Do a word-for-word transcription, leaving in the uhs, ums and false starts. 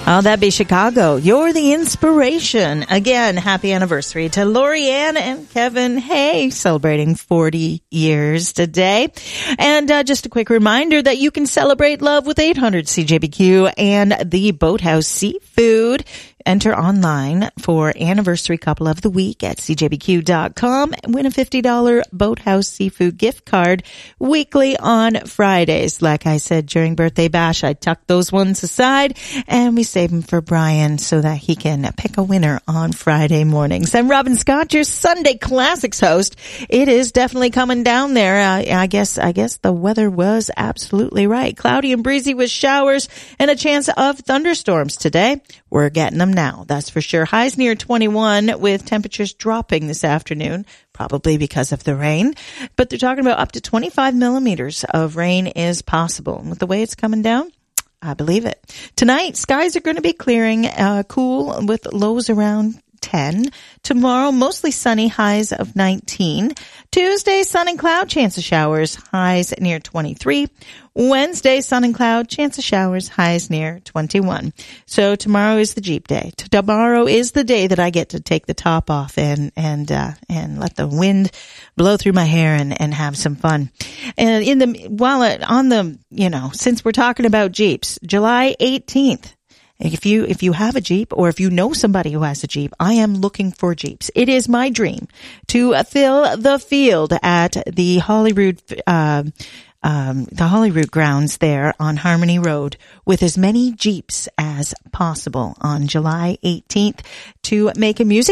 Oh, that'd be Chicago. You're the inspiration. Again, happy anniversary to Lorianne and Kevin Hay, celebrating forty years today. And uh, just a quick reminder that you can celebrate love with eight hundred C J B Q and the Boathouse Seafood. Enter online for Anniversary Couple of the Week at c j b q dot com and win a fifty dollars Boathouse Seafood gift card weekly on Fridays. Like I said during Birthday Bash, I tuck those ones aside and we save them for Brian so that he can pick a winner on Friday mornings. I'm Robin Scott, your Sunday Classics host. It is definitely coming down there. Uh, I guess, I guess the weather was absolutely right. Cloudy and breezy with showers and a chance of thunderstorms today. We're getting them now, that's for sure. Highs near twenty-one with temperatures dropping this afternoon, probably because of the rain. But they're talking about up to twenty-five millimeters of rain is possible. And with the way it's coming down, I believe it. Tonight, skies are going to be clearing, uh, cool with lows around ten. Tomorrow, mostly sunny, highs of nineteen. Tuesday, sun and cloud, chance of showers, highs near twenty-three. Wednesday, sun and cloud, chance of showers, highs near twenty-one. So tomorrow is the Jeep day. Tomorrow is the day that I get to take the top off and, and, uh, and let the wind blow through my hair and, and have some fun. And in the, while it, on the, you know, since we're talking about Jeeps, July eighteenth, If you, if you have a Jeep or if you know somebody who has a Jeep, I am looking for Jeeps. It is my dream to fill the field at the Holyrood, uh, um, the Holyrood grounds there on Harmony Road with as many Jeeps as possible on July eighteenth to make a music